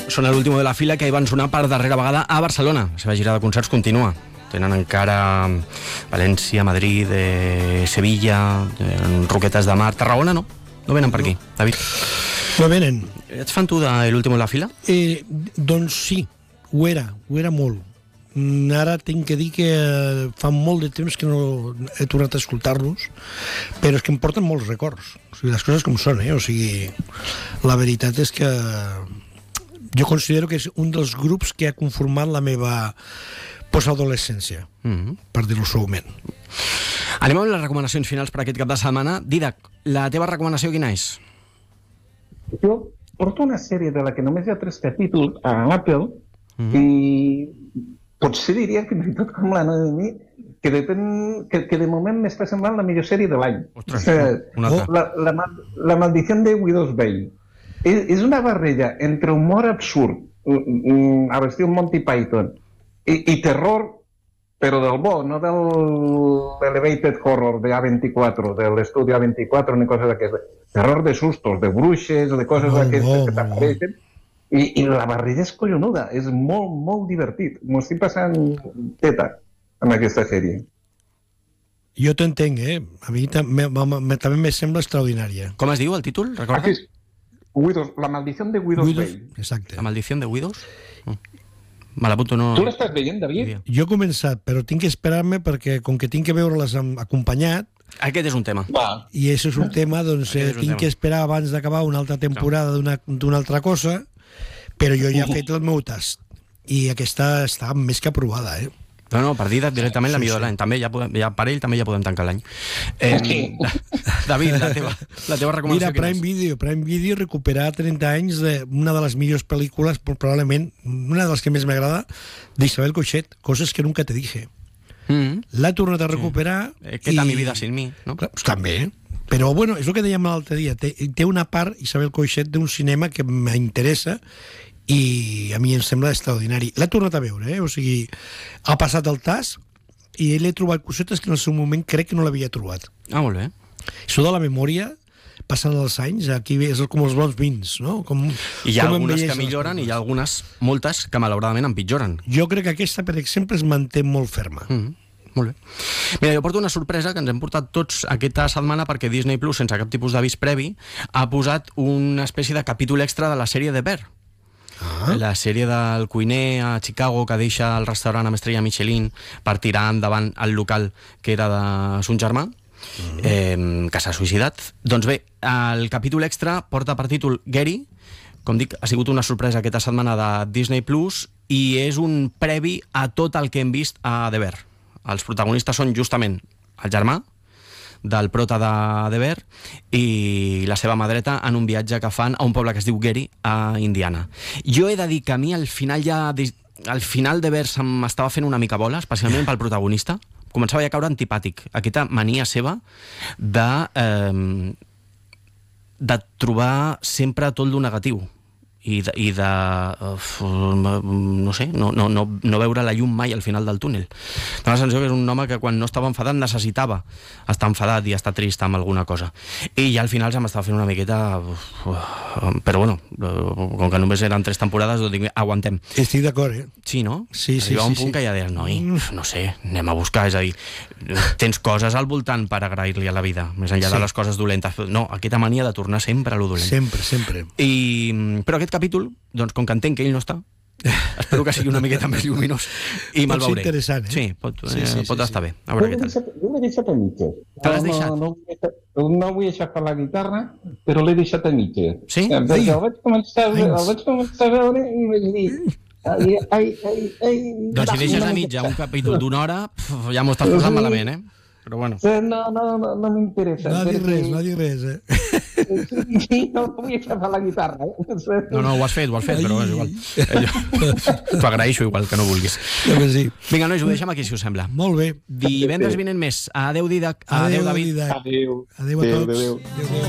Són l'últim de la fila, que hi van sonar per darrera vegada a Barcelona. La seva gira de concerts continua. Tenen encara València, Madrid, Sevilla, Roquetes de Mar. Tarragona no venen per aquí, David. No venen. Ets fan tu de l'últim de la fila? Doncs sí, ho era molt. Ara tinc que dir que fa molt de temps que no he tornat a escoltar-los, però és que em porten molts records. O sigui, les coses com són, O sigui, la veritat és que jo considero que és un dels grups que ha conformat la meva postadolescència, per dir-ho suaument. Anem amb les recomanacions finals per aquest cap de setmana. Didac, la teva recomanació quina és? Jo porto una sèrie de la que només hi ha 3 capítols a Apple i potser diria fins i tot com la Noemi que de moment m'està semblant la millor sèrie de l'any. La maldición de Widow's Bay. És una barreja entre humor absurd, a l'estil Monty Python, i terror, però del bo, no de l'elevated horror de A24, de l'estudi A24 ni coses d'aquestes. Terror de sustos, de bruixes, de coses d'aquestes que t'apareixen. I la barreja és collonuda, és molt, molt divertit. M'ho estic passant teta amb aquesta sèrie. Jo t'entenc, A mi també me sembla extraordinària. Com es diu el títol? Recordes? La maldición de Widow's Bay. Exacte. La maldición de Widows? Me l'apunto, no... Tu l'estàs veient, David? Jo he començat, però tinc que esperar-me perquè, com que tinc que veure-les acompanyat, aquest és un tema. i això és un tema, doncs tinc que esperar abans d'acabar una altra temporada d'una altra cosa, però jo ja he fet el meu tast i aquesta està més que aprovada, No, per dir directament la millor de l'any. També ja per ell també ja podem tancar l'any. David, la teva recomanació. Mira, Prime Video recuperar 30 anys d'una de les millors pel·lícules, probablement una de les que més m'agrada, d'Isabel Coixet, Coses que nunca te dije. L'ha tornat a recuperar. ¿Qué tal mi vida sin mí? No? Pues també. Però bueno, és el que dèiem l'altre dia. Té una part, Isabel Coixet, d'un cinema que m'interessa i a mi em sembla extraordinari. L'ha tornat a veure, o sigui, ha passat el tas i ell he trobat cosetes que en el seu moment crec que no l'havia trobat. Molt bé. Això de la memòria, passant els anys, aquí és com els bons vins, no? I hi ha algunes que milloren i hi ha algunes, moltes, que malauradament empitjoren. Jo crec que aquesta, per exemple, es manté molt ferma. Molt bé. Mira, jo porto una sorpresa que ens hem portat tots aquesta setmana perquè Disney Plus, sense cap tipus d'avís previ, ha posat una espècie de capítol extra de la sèrie de Bear. La sèrie del cuiner a Chicago que deixa el restaurant amb estrella Michelin per tirar endavant el local que era de son germà, que s'ha suïcidat. Doncs bé, el capítol extra porta per títol Gary. Com dic, ha sigut una sorpresa aquesta setmana de Disney Plus i és un previ a tot el que hem vist a The Bear. Els protagonistes són justament el germà del prota de The Bear i la seva mà dreta en un viatge que fan a un poble que es diu Gary, a Indiana. Jo he de dir que a mi al final The Bear se m'estava fent una mica bola, especialment pel protagonista. Començava ja a caure antipàtic. Aquesta mania seva de trobar sempre tot lo negatiu i de no sé, no veure la llum mai al final del túnel. Dóna la sensació que és un home que quan no estava enfadat necessitava estar enfadat i estar trist amb alguna cosa, i ja al final se m'estava fent una miqueta però bueno, com que només eren 3 temporades, doncs dic, aguantem. Estic d'acord, Sí, no? Sí. Arriba un punt que ja deies, noi, no sé, anem a buscar, és a dir, tens coses al voltant per agrair-li a la vida, més enllà de les coses dolentes. No, aquesta mania de tornar sempre a lo dolent. Sempre. Però aquest capítol, doncs com que entenc que ell no està, espero que sigui una miqueta més lluminós i me'l veuré. Pot ser interessant, Sí, pot estar bé. A veure què tal. Jo l'he deixat a mitges. Te l'has deixat? No vull deixar la guitarra, però l'he deixat a mitges. Sí? El vaig començar a veure i vaig dir... Doncs si deixes a mitja un capítol d'una hora, ja m'ho estàs posant malament, Però bueno. No m'interessa. No digui res, Sí, no vull deixar la guitarra, No, ho has fet, però és igual. T'ho agraeixo igual que no vulguis. Sí. Vinga, nois, ho deixem aquí, si us sembla. Molt bé. Divendres vinent més. Adéu, Didac. Adéu, David. Adéu. Adéu a tots. Adéu.